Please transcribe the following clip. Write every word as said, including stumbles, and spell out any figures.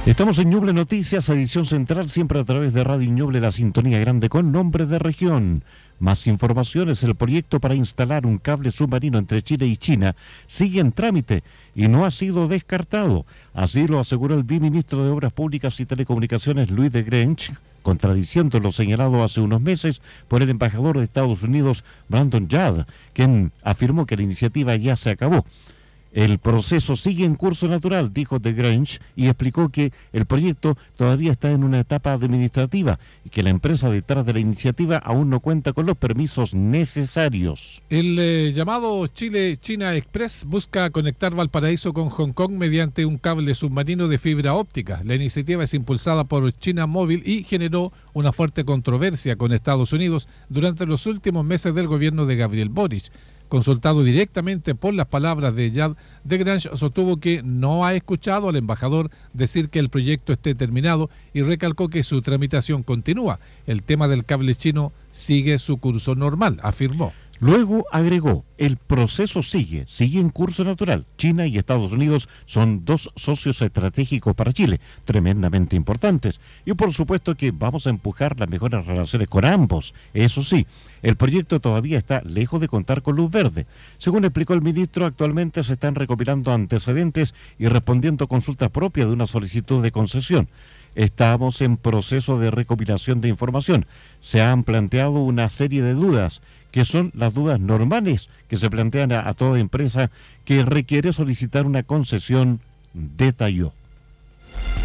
Estamos en Ñuble Noticias, edición central, siempre a través de Radio Ñuble, la sintonía grande con nombre de región. Más informaciones: el proyecto para instalar un cable submarino entre Chile y China sigue en trámite y no ha sido descartado. Así lo aseguró el viceministro de Obras Públicas y Telecomunicaciones, Louis de Grange, contradiciendo lo señalado hace unos meses por el embajador de Estados Unidos, Brandon Judd, quien afirmó que la iniciativa ya se acabó. El proceso sigue en curso natural, dijo de Grange, y explicó que el proyecto todavía está en una etapa administrativa y que la empresa detrás de la iniciativa aún no cuenta con los permisos necesarios. El eh, llamado Chile-China Express busca conectar Valparaíso con Hong Kong mediante un cable submarino de fibra óptica. La iniciativa es impulsada por China Mobile y generó una fuerte controversia con Estados Unidos durante los últimos meses del gobierno de Gabriel Boric. Consultado directamente por las palabras de Judd, de Grange sostuvo que no ha escuchado al embajador decir que el proyecto esté terminado y recalcó que su tramitación continúa. El tema del cable chino sigue su curso normal, afirmó. Luego agregó, el proceso sigue, sigue en curso natural. China y Estados Unidos son dos socios estratégicos para Chile, tremendamente importantes. Y por supuesto que vamos a empujar las mejores relaciones con ambos. Eso sí, el proyecto todavía está lejos de contar con luz verde. Según explicó el ministro, actualmente se están recopilando antecedentes y respondiendo consultas propias de una solicitud de concesión. Estamos en proceso de recopilación de información. Se han planteado una serie de dudas, que son las dudas normales que se plantean a, a toda empresa que requiere solicitar una concesión, detalló.